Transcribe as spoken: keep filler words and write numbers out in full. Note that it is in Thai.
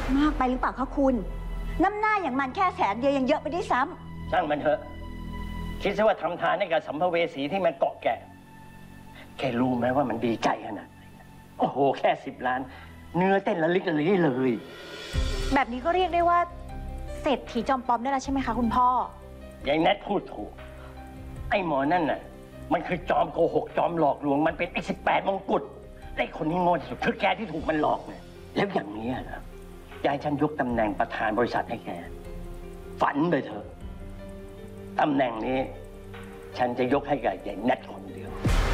มากไปหรือเปล่าคะคุณน้ำหน้าอย่างมันแค่แสนเดียวยังเยอะไปด้วยซ้ำช่างมันเถอะคิดซะว่าทำทานให้กับสัมภเวสีที่มันเกาะแก่แกรู้ไหมว่ามันดีใจขนาดไหนโอ้โหแค่สิบล้านเนื้อเต้นละลิกละลี้เลยแบบนี้ก็เรียกได้ว่าเศรษฐีจอมปลอมได้แล้วใช่ไหมคะคุณพ่อยายแนทพูดถูกไอ้หมอนั่นน่ะมันคือจอมโกหกจอมหลอกลวงมันเป็นไอ้สิบแปดมงกุฎไอ้คนนี้โง่ที่สุดคือแกที่ถูกมันหลอกเนี่ยแล้วอย่างนี้นะยายฉันยกตำแหน่งประธานบริษัทให้แกฝันไปเถอะตำแหน่งนี้ฉันจะยกให้กับยายแนทคนเดียว